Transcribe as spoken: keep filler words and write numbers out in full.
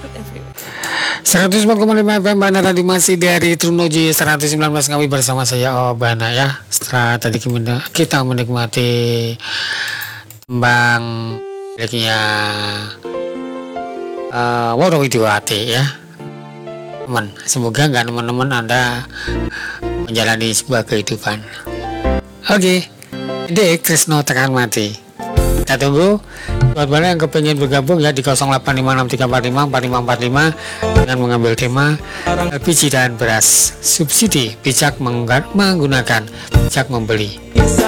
seratus empat koma lima F M Bana tadi masih dari Trunoji seratus sembilan belas kami bersama saya Oh Bana ya. Setelah tadi kita menikmati tembang miliknya uh, Woro Widiwati ya teman. Semoga nggak teman-teman Anda menjalani sebuah kehidupan. Oke, okay. Krisno tekan mati. Kita tunggu buat Bana yang kepengen bergabung ya di nol delapan lima enam tiga empat lima empat lima empat lima dengan mengambil tema L P G dan beras subsidi, bijak menggunakan, bijak membeli.